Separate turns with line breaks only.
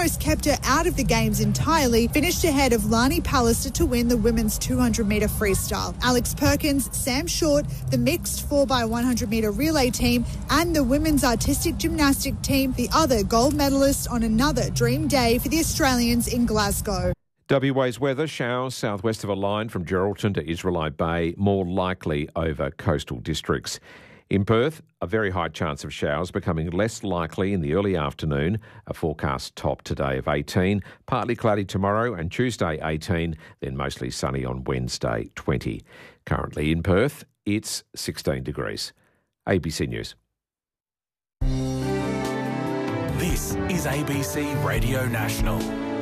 almost kept her out of the games entirely, finished ahead of Lani Pallister to win the women's 200-metre freestyle. Alex Perkins, Sam Short, the mixed 4x100-metre relay team and the women's artistic gymnastic team, the other gold medalists on another dream day for the Australians in Glasgow.
WA's weather, showers southwest of a line from Geraldton to Israelite Bay, more likely over coastal districts. In Perth, a very high chance of showers becoming less likely in the early afternoon. A forecast top today of 18, partly cloudy tomorrow and Tuesday 18, then mostly sunny on Wednesday 20. Currently in Perth, it's 16 degrees. ABC News.
This is ABC Radio National.